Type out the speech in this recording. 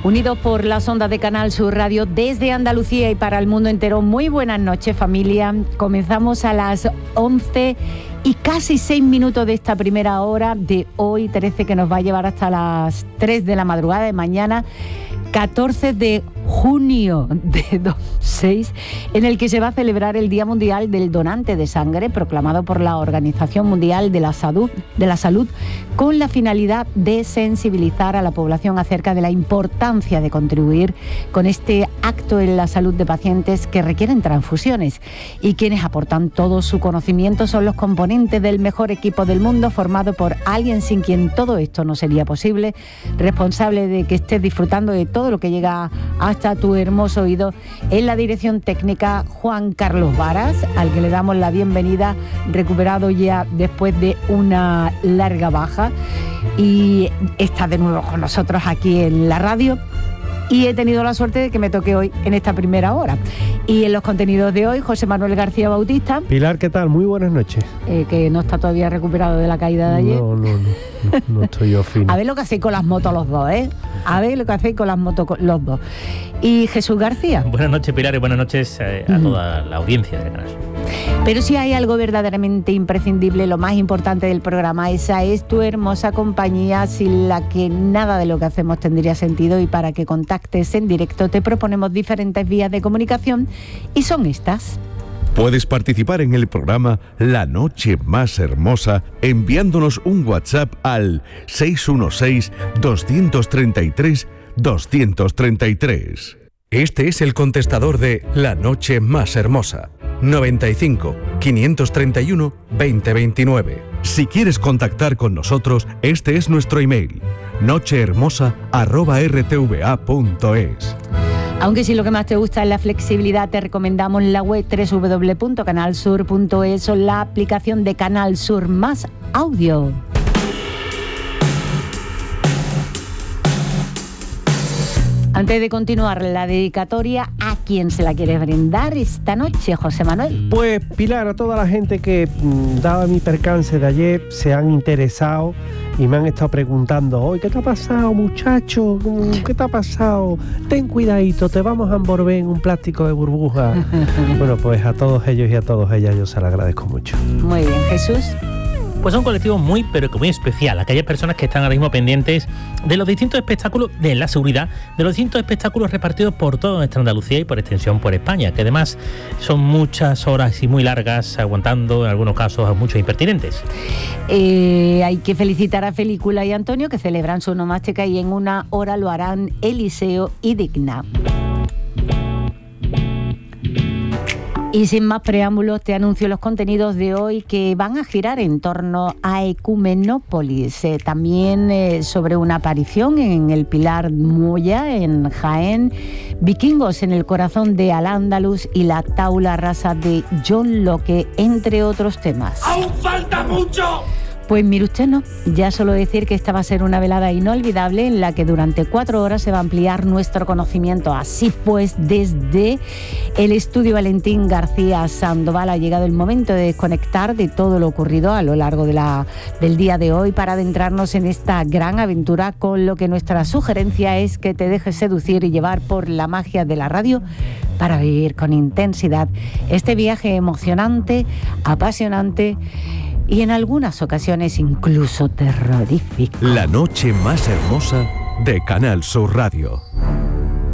Unidos por las ondas de Canal Sur Radio desde Andalucía y para el mundo entero. Muy buenas noches, familia. Comenzamos a las 11 y casi 6 minutos de esta primera hora de hoy, 13, que nos va a llevar hasta las 3 de la madrugada de mañana, 14 de junio de 2006, en el que se va a celebrar el Día Mundial del Donante de Sangre, proclamado por la Organización Mundial de la Salud, con la finalidad de sensibilizar a la población acerca de la importancia de contribuir con este acto en la salud de pacientes que requieren transfusiones. Y quienes aportan todo su conocimiento son los componentes del mejor equipo del mundo, formado por alguien sin quien todo esto no sería posible, responsable de que estés disfrutando de todo lo que llega hasta tu hermoso oído. En la dirección técnica, Juan Carlos Varas, al que le damos la bienvenida, recuperado ya después de una larga baja, y está de nuevo con nosotros aquí en la radio. Y he tenido la suerte de que me toque hoy en esta primera hora. Y en los contenidos de hoy, José Manuel García Bautista. Pilar, ¿qué tal? Muy buenas noches. Que no está todavía recuperado de la caída de ayer. No estoy yo fino. A ver lo que hacéis con las motos los dos, ¿eh? A ver lo que hacéis con las motos los dos. Y Jesús García. Buenas noches, Pilar, y buenas noches a toda la audiencia de Canal Sur. Pero si hay algo verdaderamente imprescindible, lo más importante del programa, esa es tu hermosa compañía, sin la que nada de lo que hacemos tendría sentido, y para que contactes en directo te proponemos diferentes vías de comunicación, y son estas. Puedes participar en el programa La Noche Más Hermosa enviándonos un WhatsApp al 616-233-233. Este es el contestador de La Noche Más Hermosa. 95 531 2029. Si quieres contactar con nosotros, este es nuestro email: nochehermosa@rtva.es. Aunque si lo que más te gusta es la flexibilidad, te recomendamos la web www.canalsur.es o la aplicación de Canal Sur Más Audio. Antes de continuar la dedicatoria, ¿a quién se la quieres brindar esta noche, José Manuel? Pues, Pilar, a toda la gente que, dado mi percance de ayer, se han interesado y me han estado preguntando: hoy, ¿qué te ha pasado, muchacho? ¿Qué te ha pasado? Ten cuidadito, te vamos a envolver en un plástico de burbuja. Bueno, pues a todos ellos y a todas ellas yo se lo agradezco mucho. Muy bien, Jesús. Pues es un colectivo muy, pero que muy especial. Aquellas personas que están ahora mismo pendientes de los distintos espectáculos, de la seguridad, de los distintos espectáculos repartidos por toda nuestra Andalucía y por extensión por España, que además son muchas horas y muy largas, aguantando en algunos casos a muchos impertinentes. Hay que felicitar a Felícula y Antonio, que celebran su onomástica, y en una hora lo harán Eliseo y Digna. Y sin más preámbulos, te anuncio los contenidos de hoy, que van a girar en torno a Ecumenópolis, también sobre una aparición en el Pilar Moya, en Jaén, vikingos en el corazón de Al-Ándalus y la tabla rasa de John Locke, entre otros temas. ¡Aún falta mucho! Pues mire usted, no, ya solo decir que esta va a ser una velada inolvidable en la que durante 4 horas se va a ampliar nuestro conocimiento. Así pues, desde el estudio Valentín García Sandoval ha llegado el momento de desconectar de todo lo ocurrido a lo largo del día de hoy para adentrarnos en esta gran aventura, con lo que nuestra sugerencia es que te dejes seducir y llevar por la magia de la radio para vivir con intensidad este viaje emocionante, apasionante y en algunas ocasiones incluso terrorífico. La Noche Más Hermosa de Canal Sur Radio.